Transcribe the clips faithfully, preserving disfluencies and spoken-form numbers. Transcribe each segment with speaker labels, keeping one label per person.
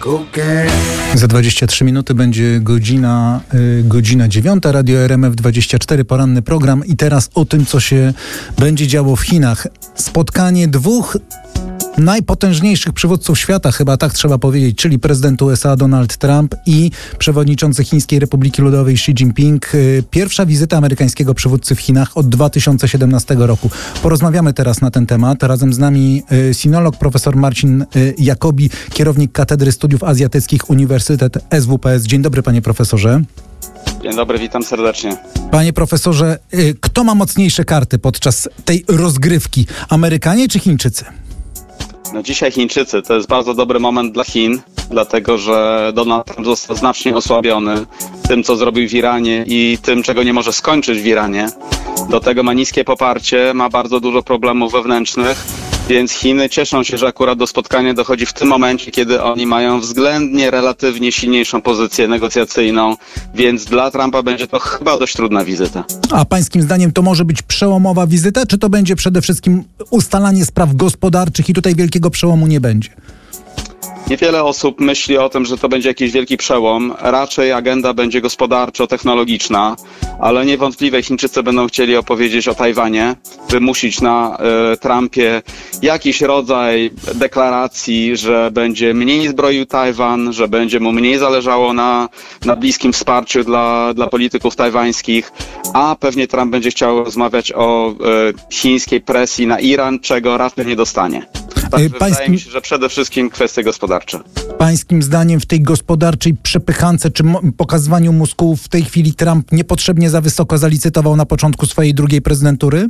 Speaker 1: Za dwadzieścia trzy minuty będzie godzina, y, godzina dziewiąta. Radio R M F dwadzieścia cztery, poranny program. I teraz o tym, co się będzie działo w Chinach. Spotkanie dwóch najpotężniejszych przywódców świata, chyba tak trzeba powiedzieć, czyli prezydent U S A Donald Trump i przewodniczący Chińskiej Republiki Ludowej Xi Jinping. Pierwsza wizyta amerykańskiego przywódcy w Chinach od dwa tysiące siedemnastego roku. Porozmawiamy teraz na ten temat. Razem z nami sinolog profesor Marcin Jacobi, kierownik Katedry Studiów Azjatyckich Uniwersytet S W P S. Dzień dobry, panie profesorze.
Speaker 2: Dzień dobry, witam serdecznie.
Speaker 1: Panie profesorze, kto ma mocniejsze karty podczas tej rozgrywki? Amerykanie czy Chińczycy?
Speaker 2: No dzisiaj Chińczycy. To jest bardzo dobry moment dla Chin, dlatego że Donald Trump został znacznie osłabiony tym, co zrobił w Iranie i tym, czego nie może skończyć w Iranie. Do tego ma niskie poparcie, ma bardzo dużo problemów wewnętrznych, więc Chiny cieszą się, że akurat do spotkania dochodzi w tym momencie, kiedy oni mają względnie relatywnie silniejszą pozycję negocjacyjną, więc dla Trumpa będzie to chyba dość trudna wizyta.
Speaker 1: A pańskim zdaniem to może być przełomowa wizyta, czy to będzie przede wszystkim ustalanie spraw gospodarczych i tutaj wielkiego przełomu nie będzie?
Speaker 2: Niewiele osób myśli o tym, że to będzie jakiś wielki przełom. Raczej agenda będzie gospodarczo-technologiczna, ale niewątpliwie Chińczycy będą chcieli opowiedzieć o Tajwanie, wymusić na y, Trumpie jakiś rodzaj deklaracji, że będzie mniej zbroił Tajwan, że będzie mu mniej zależało na, na bliskim wsparciu dla, dla polityków tajwańskich, a pewnie Trump będzie chciał rozmawiać o y, chińskiej presji na Iran, czego raczej nie dostanie. Także
Speaker 1: Pańskim...
Speaker 2: wydaje mi się, że przede wszystkim kwestie gospodarcze.
Speaker 1: Pańskim zdaniem w tej gospodarczej przepychance czy mo- pokazywaniu muskułów w tej chwili Trump niepotrzebnie za wysoko zalicytował na początku swojej drugiej prezydentury?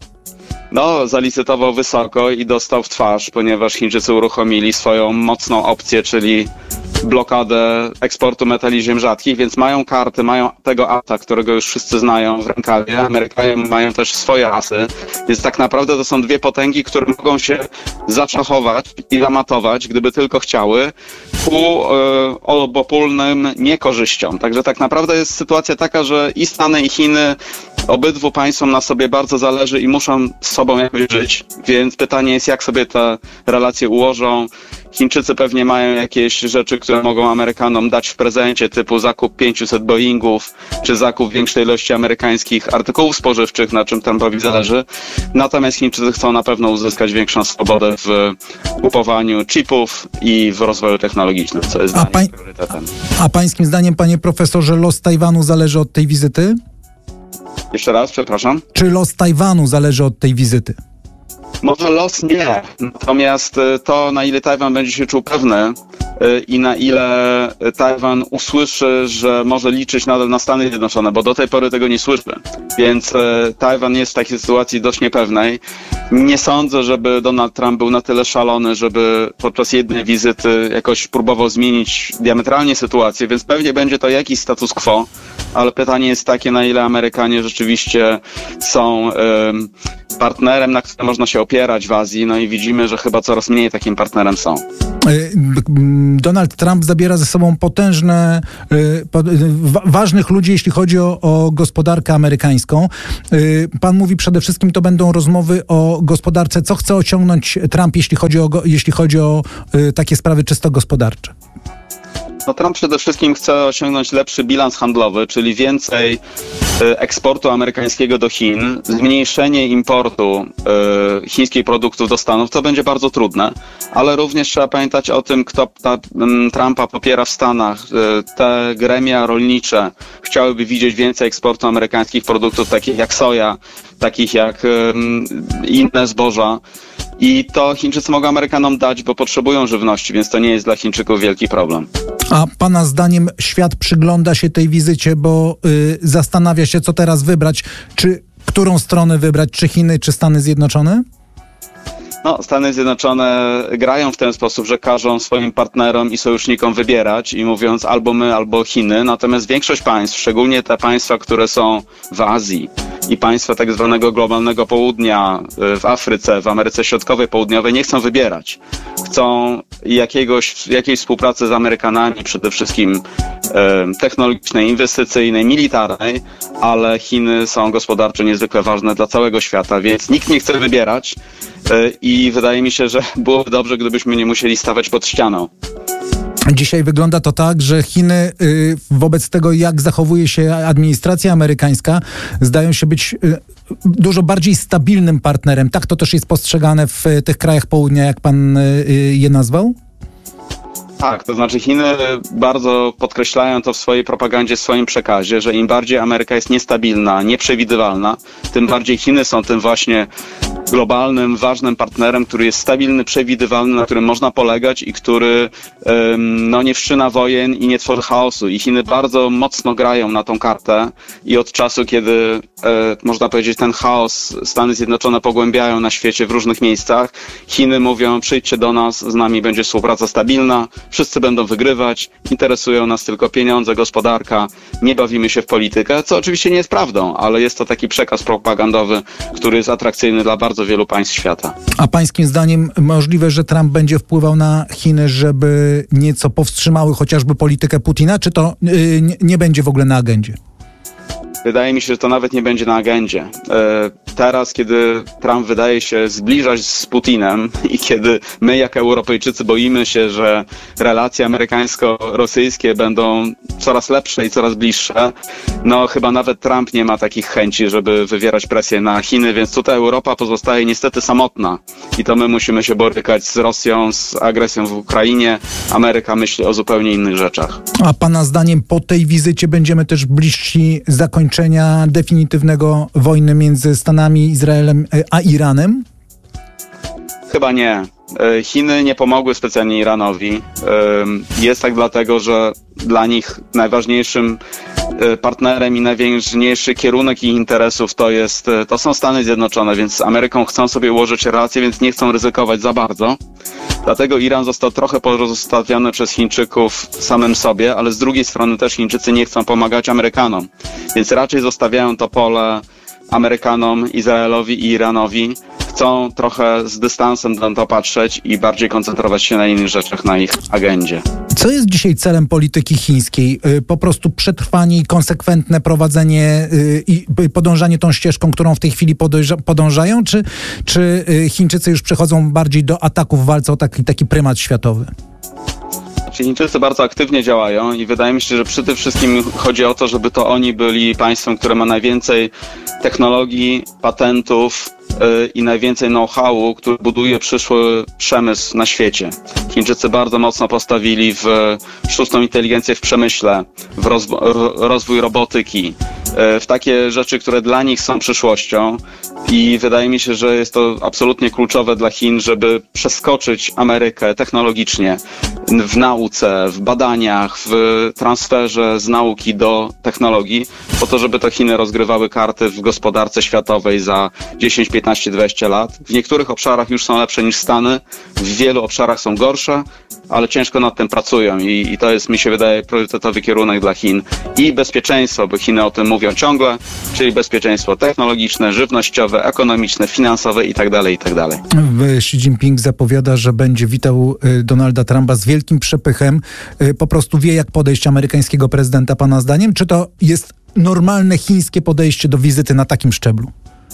Speaker 2: No, zalicytował wysoko i dostał w twarz, ponieważ Chińczycy uruchomili swoją mocną opcję, czyli blokadę eksportu metali ziem rzadkich, więc mają karty, mają tego asa, którego już wszyscy znają w rękawie. Amerykanie mają też swoje asy, więc tak naprawdę to są dwie potęgi, które mogą się zaczachować i zamatować, gdyby tylko chciały, ku e, obopólnym niekorzyściom. Także tak naprawdę jest sytuacja taka, że i Stany, i Chiny, obydwu państwom na sobie bardzo zależy i muszą z sobą jakoś żyć, więc pytanie jest, jak sobie te relacje ułożą. Chińczycy pewnie mają jakieś rzeczy, które mogą Amerykanom dać w prezencie, typu zakup pięciuset Boeingów, czy zakup większej ilości amerykańskich artykułów spożywczych, na czym Trumpowi zależy. Natomiast Chińczycy chcą na pewno uzyskać większą swobodę w kupowaniu chipów i w rozwoju technologicznym, co jest dla nich pań... priorytetem.
Speaker 1: A pańskim zdaniem, panie profesorze, los Tajwanu zależy od tej wizyty?
Speaker 2: Jeszcze raz, przepraszam.
Speaker 1: Czy los Tajwanu zależy od tej wizyty?
Speaker 2: Może los nie, natomiast to, na ile Tajwan będzie się czuł pewny i na ile Tajwan usłyszy, że może liczyć nadal na Stany Zjednoczone, bo do tej pory tego nie słyszy, więc Tajwan jest w takiej sytuacji dość niepewnej. Nie sądzę, żeby Donald Trump był na tyle szalony, żeby podczas jednej wizyty jakoś próbował zmienić diametralnie sytuację, więc pewnie będzie to jakiś status quo, ale pytanie jest takie, na ile Amerykanie rzeczywiście są um, partnerem, na którym można się opierać w Azji, no i widzimy, że chyba coraz mniej takim partnerem są.
Speaker 1: Donald Trump zabiera ze sobą potężne, ważnych ludzi, jeśli chodzi o, o gospodarkę amerykańską. Pan mówi przede wszystkim, to będą rozmowy o gospodarce. Co chce osiągnąć Trump, jeśli chodzi o, jeśli chodzi o takie sprawy czysto gospodarcze?
Speaker 2: No, Trump przede wszystkim chce osiągnąć lepszy bilans handlowy, czyli więcej y, eksportu amerykańskiego do Chin, zmniejszenie importu y, chińskich produktów do Stanów. To będzie bardzo trudne, ale również trzeba pamiętać o tym, kto ta, y, Trumpa popiera w Stanach. Y, te gremia rolnicze chciałyby widzieć więcej eksportu amerykańskich produktów, takich jak soja, takich jak y, inne zboża. I to Chińczycy mogą Amerykanom dać, bo potrzebują żywności, więc to nie jest dla Chińczyków wielki problem.
Speaker 1: A pana zdaniem świat przygląda się tej wizycie, bo y, zastanawia się, co teraz wybrać? Czy którą stronę wybrać? Czy Chiny, czy Stany Zjednoczone?
Speaker 2: No, Stany Zjednoczone grają w ten sposób, że każą swoim partnerom i sojusznikom wybierać i mówiąc albo my, albo Chiny. Natomiast większość państw, szczególnie te państwa, które są w Azji i państwa tak zwanego globalnego południa, w Afryce, w Ameryce Środkowej, Południowej, nie chcą wybierać. Chcą jakiegoś, jakiejś współpracy z Amerykanami, przede wszystkim e, technologicznej, inwestycyjnej, militarnej, ale Chiny są gospodarczo niezwykle ważne dla całego świata, więc nikt nie chce wybierać e, i wydaje mi się, że byłoby dobrze, gdybyśmy nie musieli stawać pod ścianą.
Speaker 1: Dzisiaj wygląda to tak, że Chiny y, wobec tego, jak zachowuje się administracja amerykańska, zdają się być y, dużo bardziej stabilnym partnerem. Tak to też jest postrzegane w y, tych krajach południa, jak pan y, je nazwał?
Speaker 2: Tak, to znaczy Chiny bardzo podkreślają to w swojej propagandzie, w swoim przekazie, że im bardziej Ameryka jest niestabilna, nieprzewidywalna, tym bardziej Chiny są tym właśnie globalnym, ważnym partnerem, który jest stabilny, przewidywalny, na którym można polegać i który um, no, nie wszczyna wojen i nie tworzy chaosu. I Chiny bardzo mocno grają na tą kartę i od czasu, kiedy e, można powiedzieć ten chaos Stany Zjednoczone pogłębiają na świecie w różnych miejscach, Chiny mówią: przyjdźcie do nas, z nami będzie współpraca stabilna, wszyscy będą wygrywać, interesują nas tylko pieniądze, gospodarka, nie bawimy się w politykę, co oczywiście nie jest prawdą, ale jest to taki przekaz propagandowy, który jest atrakcyjny dla bardzo wielu państw świata.
Speaker 1: A pańskim zdaniem możliwe, że Trump będzie wpływał na Chiny, żeby nieco powstrzymały chociażby politykę Putina, czy to yy, nie, nie będzie w ogóle na agendzie?
Speaker 2: Wydaje mi się, że to nawet nie będzie na agendzie. Teraz, kiedy Trump wydaje się zbliżać z Putinem i kiedy my, jako Europejczycy, boimy się, że relacje amerykańsko-rosyjskie będą coraz lepsze i coraz bliższe, no chyba nawet Trump nie ma takich chęci, żeby wywierać presję na Chiny, więc tutaj Europa pozostaje niestety samotna i to my musimy się borykać z Rosją, z agresją w Ukrainie. Ameryka myśli o zupełnie innych rzeczach.
Speaker 1: A pana zdaniem po tej wizycie będziemy też bliżsi zakończenia definitywnego wojny między Stanami, Izraelem a Iranem?
Speaker 2: Chyba nie. Chiny nie pomogły specjalnie Iranowi. Jest tak dlatego, że dla nich najważniejszym partnerem i najważniejszy kierunek ich interesów to jest, to są Stany Zjednoczone, więc z Ameryką chcą sobie ułożyć relacje, więc nie chcą ryzykować za bardzo. Dlatego Iran został trochę pozostawiony przez Chińczyków samym sobie, ale z drugiej strony też Chińczycy nie chcą pomagać Amerykanom. Więc raczej zostawiają to pole Amerykanom, Izraelowi i Iranowi. Chcą trochę z dystansem na to patrzeć i bardziej koncentrować się na innych rzeczach na ich agendzie.
Speaker 1: Co jest dzisiaj celem polityki chińskiej? Po prostu przetrwanie i konsekwentne prowadzenie i podążanie tą ścieżką, którą w tej chwili podążają? Czy, czy Chińczycy już przechodzą bardziej do ataków w walce o taki, taki prymat światowy?
Speaker 2: Chińczycy bardzo aktywnie działają i wydaje mi się, że przy tym wszystkim chodzi o to, żeby to oni byli państwem, które ma najwięcej technologii, patentów yy, i najwięcej know-howu, który buduje przyszły przemysł na świecie. Chińczycy bardzo mocno postawili w sztuczną inteligencję w przemyśle, w rozwo- ro- rozwój robotyki, yy, w takie rzeczy, które dla nich są przyszłością i wydaje mi się, że jest to absolutnie kluczowe dla Chin, żeby przeskoczyć Amerykę technologicznie w nauce, w badaniach, w transferze z nauki do technologii, po to, żeby to Chiny rozgrywały karty w gospodarce światowej za dziesięć, piętnaście, dwadzieścia lat. W niektórych obszarach już są lepsze niż Stany, w wielu obszarach są gorsze, ale ciężko nad tym pracują i, i to jest, mi się wydaje, priorytetowy kierunek dla Chin. I bezpieczeństwo, bo Chiny o tym mówią ciągle, czyli bezpieczeństwo technologiczne, żywnościowe, ekonomiczne, finansowe itd., itd.
Speaker 1: Xi Jinping zapowiada, że będzie witał Donalda Trumpa z wielkim przepychem. Po prostu wie, jak podejść amerykańskiego prezydenta, pana zdaniem? Czy to jest normalne chińskie podejście do wizyty na takim szczeblu?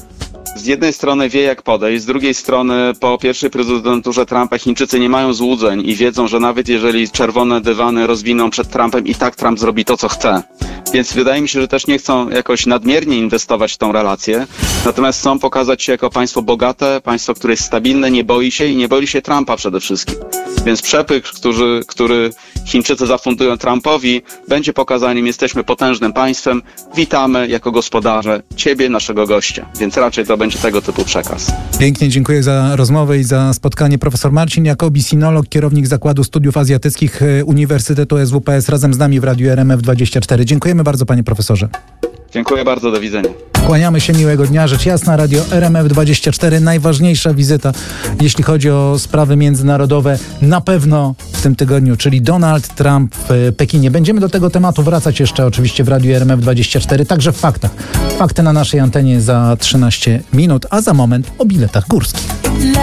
Speaker 2: Z jednej strony wie, jak podejść, z drugiej strony po pierwszej prezydenturze Trumpa Chińczycy nie mają złudzeń i wiedzą, że nawet jeżeli czerwone dywany rozwiną przed Trumpem, i tak Trump zrobi to, co chce. Więc wydaje mi się, że też nie chcą jakoś nadmiernie inwestować w tą relację, natomiast chcą pokazać się jako państwo bogate, państwo, które jest stabilne, nie boi się i nie boi się Trumpa przede wszystkim. Więc przepych, który, który Chińczycy zafundują Trumpowi, będzie pokazaniem: jesteśmy potężnym państwem, witamy jako gospodarze ciebie, naszego gościa. Więc raczej to będzie tego typu przekaz.
Speaker 1: Pięknie dziękuję za rozmowę i za spotkanie. Profesor Marcin Jacobi, sinolog, kierownik Zakładu Studiów Azjatyckich Uniwersytetu S W P S, razem z nami w Radiu R M F dwadzieścia cztery. Dziękujemy bardzo, panie profesorze.
Speaker 2: Dziękuję bardzo, do widzenia.
Speaker 1: Kłaniamy się, miłego dnia. Rzecz jasna, Radio R M F dwadzieścia cztery. Najważniejsza wizyta, jeśli chodzi o sprawy międzynarodowe, na pewno w tym tygodniu, czyli Donald Trump w Pekinie. Będziemy do tego tematu wracać jeszcze oczywiście w Radiu R M F dwadzieścia cztery, także w faktach. Fakty na naszej antenie za trzynaście minut, a za moment o biletach górskich.